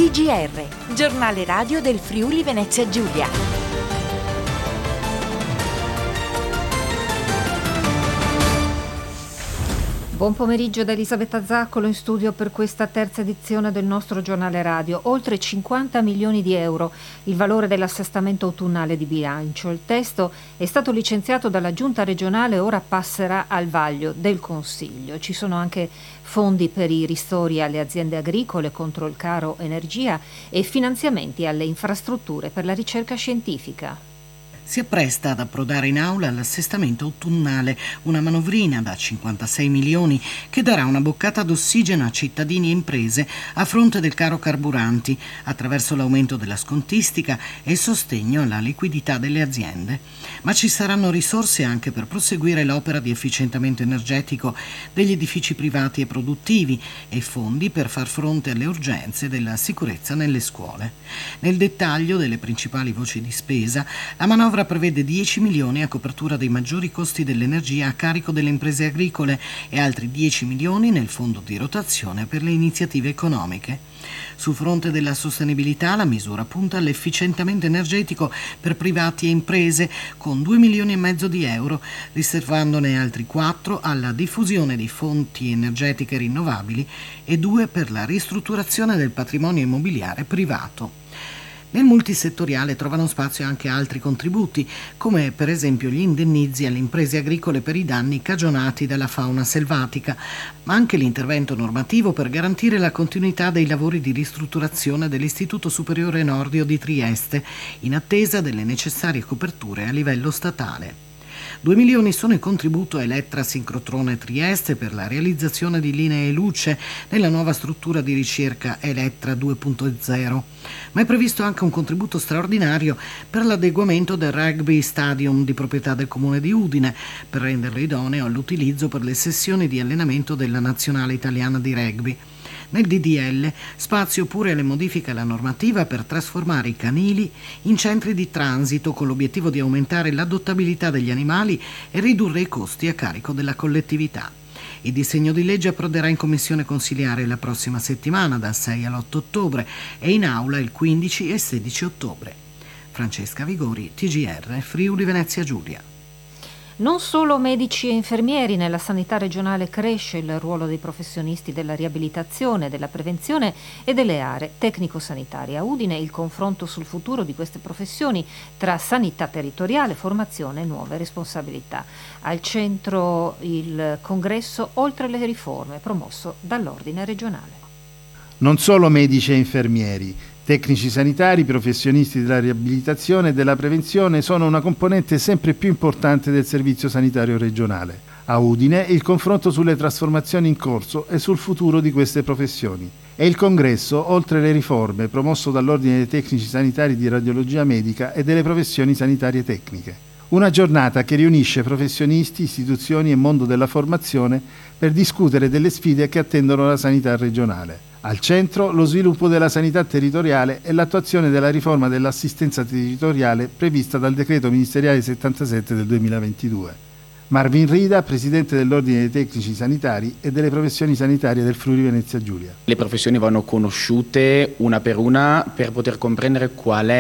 TGR, giornale radio del Friuli Venezia Giulia. Buon pomeriggio da Elisabetta Zaccolo in studio per questa terza edizione del nostro giornale radio. Oltre 50 milioni di euro il valore dell'assestamento autunnale di bilancio. Il testo è stato licenziato dalla Giunta regionale e ora passerà al vaglio del Consiglio. Ci sono anche fondi per i ristori alle aziende agricole contro il caro energia e finanziamenti alle infrastrutture per la ricerca scientifica. Si appresta ad approdare in aula l'assestamento autunnale, una manovrina da 56 milioni che darà una boccata d'ossigeno a cittadini e imprese a fronte del caro carburanti, attraverso l'aumento della scontistica e il sostegno alla liquidità delle aziende. Ma ci saranno risorse anche per proseguire l'opera di efficientamento energetico degli edifici privati e produttivi e fondi per far fronte alle urgenze della sicurezza nelle scuole. Nel dettaglio delle principali voci di spesa, la manovra prevede 10 milioni a copertura dei maggiori costi dell'energia a carico delle imprese agricole e altri 10 milioni nel fondo di rotazione per le iniziative economiche. Sul fronte della sostenibilità la misura punta all'efficientamento energetico per privati e imprese con 2 milioni e mezzo di euro, riservandone altri 4 alla diffusione di fonti energetiche rinnovabili e 2 per la ristrutturazione del patrimonio immobiliare privato. Nel multisettoriale trovano spazio anche altri contributi, come per esempio gli indennizzi alle imprese agricole per i danni cagionati dalla fauna selvatica, ma anche l'intervento normativo per garantire la continuità dei lavori di ristrutturazione dell'Istituto Superiore Nordio di Trieste, in attesa delle necessarie coperture a livello statale. 2 milioni sono il contributo a Elettra Sincrotrone Trieste per la realizzazione di linee luce nella nuova struttura di ricerca Elettra 2.0, ma è previsto anche un contributo straordinario per l'adeguamento del rugby stadium di proprietà del Comune di Udine, per renderlo idoneo all'utilizzo per le sessioni di allenamento della Nazionale Italiana di Rugby. Nel DDL spazio pure alle modifiche alla normativa per trasformare i canili in centri di transito con l'obiettivo di aumentare l'adottabilità degli animali e ridurre i costi a carico della collettività. Il disegno di legge approderà in commissione consiliare la prossima settimana dal 6 all'8 ottobre e in aula il 15 e 16 ottobre. Francesca Vigori, TGR, Friuli Venezia Giulia. Non solo medici e infermieri, nella sanità regionale cresce il ruolo dei professionisti della riabilitazione, della prevenzione e delle aree tecnico-sanitarie. A Udine il confronto sul futuro di queste professioni tra sanità territoriale, formazione e nuove responsabilità. Al centro il congresso Oltre le riforme, promosso dall'Ordine regionale. Non solo medici e infermieri, tecnici sanitari, professionisti della riabilitazione e della prevenzione sono una componente sempre più importante del servizio sanitario regionale. A Udine il confronto sulle trasformazioni in corso e sul futuro di queste professioni. E il congresso Oltre le riforme, promosso dall'Ordine dei tecnici sanitari di radiologia medica e delle professioni sanitarie tecniche. Una giornata che riunisce professionisti, istituzioni e mondo della formazione per discutere delle sfide che attendono la sanità regionale. Al centro lo sviluppo della sanità territoriale e l'attuazione della riforma dell'assistenza territoriale prevista dal decreto ministeriale 77 del 2022. Marvin Rida, presidente dell'Ordine dei tecnici sanitari e delle professioni sanitarie del Friuli Venezia Giulia. Le professioni vanno conosciute una per poter comprendere qual è